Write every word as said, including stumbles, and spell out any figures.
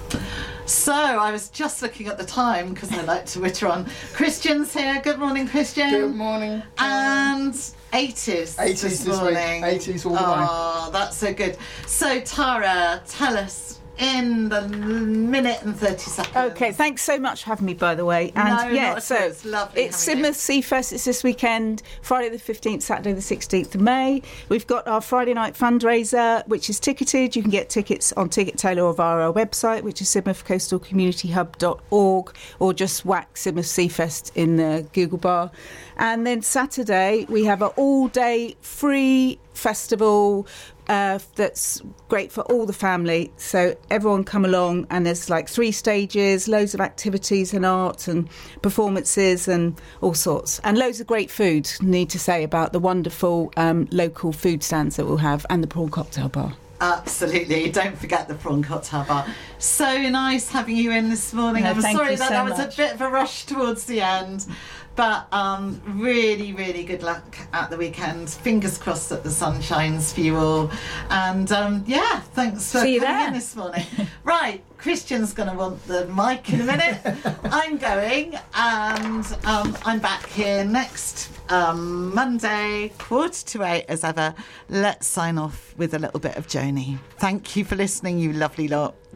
So I was just looking at the time because I like to witter on. Christian's here. Good morning, Christian. Good morning. And eighties eighties this this morning. week. eighties all the way. Oh, that's so good. So Tara, tell us in the minute and thirty seconds. Okay, thanks so much for having me, by the way. And No, yeah, not at so all. It's lovely it's having you. Sidmouth Sea Fest. It's this weekend, Friday the fifteenth, Saturday the sixteenth of May. We've got our Friday night fundraiser, which is ticketed. You can get tickets on Ticket Tailor or via our website, which is sidmouth coastal community hub dot org, or just whack Sidmouth Sea Fest in the Google bar. And then Saturday, we have an all-day free festival uh, that's great for all the family. So everyone come along, and there's like three stages, loads of activities and art and performances and all sorts. And loads of great food, need to say, about the wonderful um, local food stands that we'll have, and the prawn cocktail bar. Absolutely. Don't forget the prawn cocktail bar. So nice having you in this morning. No, I'm thank sorry you that so that was much. a bit of a rush towards the end. But um, really, really good luck at the weekend. Fingers crossed that the sun shines for you all. And um, yeah, thanks for See you coming there. in this morning. Right, Christian's going to want the mic in a minute. I'm going, and um, I'm back here next um, Monday, quarter to eight as ever. Let's sign off with a little bit of Joni. Thank you for listening, you lovely lot.